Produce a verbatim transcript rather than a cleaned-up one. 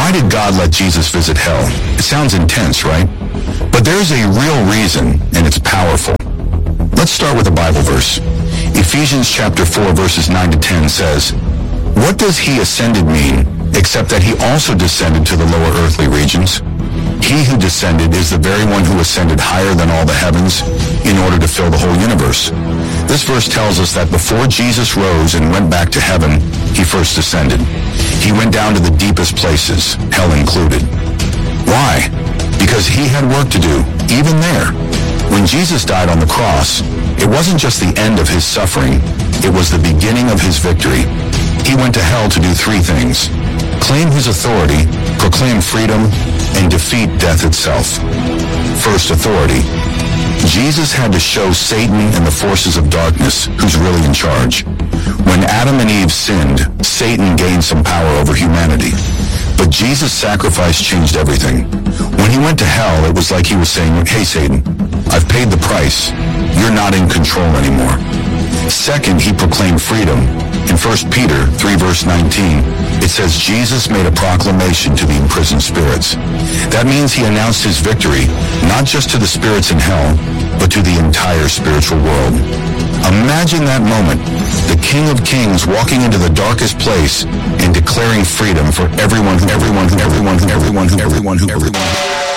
Why did God let Jesus visit hell? It sounds intense, right? But there's a real reason, and it's powerful. Let's start with a Bible verse. Ephesians chapter four, verses nine to ten says, "What does he ascended mean, except that he also descended to the lower earthly regions? He who descended is the very one who ascended higher than all the heavens in order to fill the whole universe." This verse tells us that before Jesus rose and went back to heaven, he first ascended. He went down to the deepest places, hell included. Why? Because he had work to do, even there. When Jesus died on the cross, it wasn't just the end of his suffering, it was the beginning of his victory. He went to hell to do three things: claim his authority, proclaim freedom, and defeat death itself. First, authority. Jesus had to show Satan and the forces of darkness who's really in charge. When Adam and Eve sinned, Satan gained some power over humanity. But Jesus' sacrifice changed everything. When he went to hell, it was like he was saying, "Hey, Satan, I've paid the price. You're not in control anymore." Second, he proclaimed freedom. In First Peter three, verse nineteen, it says Jesus made a proclamation to the imprisoned spirits. That means he announced his victory, not just to the spirits in hell, but to the entire spiritual world. Imagine that moment, the King of Kings walking into the darkest place and declaring freedom for everyone, who, everyone, who, everyone, who, everyone, who, everyone, who, everyone.